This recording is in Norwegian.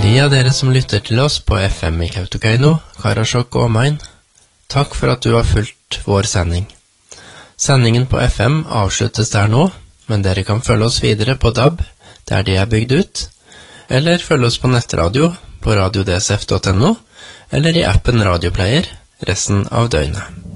De av dere som lytter til oss på FM i Kautokeino, Karasjok og omegn, takk for at du har fulgt vår sending. Sendingen på FM avsluttes der nå, men dere kan følge oss videre på DAB, der de er bygd ut, eller følge oss på nettradio på radiodsf.no, eller i appen Radioplayer resten av døgnet.